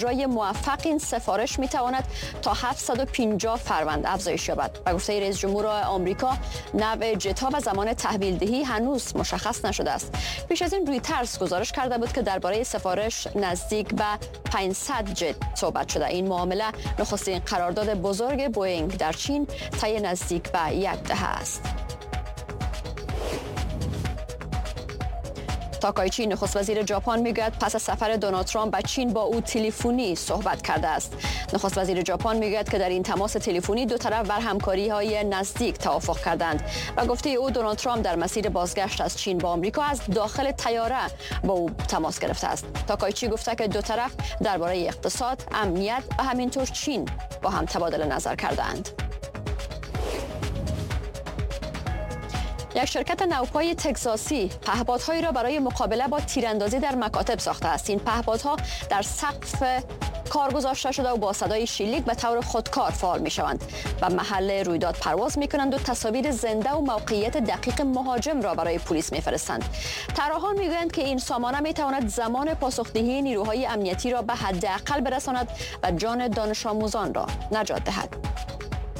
اجرای موفق این سفارش میتواند تا 750 فروند افزایش یابد. و گفته رئیس جمهور آمریکا نوع جت‌ها و زمان تحویل دهی هنوز مشخص نشده است. پیش از این رویترز گزارش کرده بود که درباره سفارش نزدیک به 500 جت صحبت شده. این معامله نخستین قرارداد بزرگ بوئینگ در چین طی نزدیک به 1 دهه است. تاکایچی نخست وزیر ژاپن میگوید پس از سفر دونالد ترامپ به چین با او تلفنی صحبت کرده است. نخست وزیر ژاپن میگوید که در این تماس تلفنی دو طرف بر همکاری‌های نزدیک توافق کردند و گفته او دونالد ترامپ در مسیر بازگشت از چین با آمریکا از داخل طیاره با او تماس گرفته است. تاکایچی گفته که دو طرف درباره اقتصاد، امنیت و همینطور چین با هم تبادل نظر کردند. یک شرکت نوپای تگزاسی پهپادهایی را برای مقابله با تیراندازی در مکاتب ساخته است. این پهپادها در سقف کار گذاشته شده و با صدای شلیک به طور خودکار فعال می‌شوند و محل رویداد پرواز می‌کنند و تصاویر زنده و موقعیت دقیق مهاجم را برای پلیس می‌فرستند. طراحان می‌گویند که این سامانه می‌تواند زمان پاسخدهی نیروهای امنیتی را به حداقل برساند و جان دانش آموزان را نجات دهد.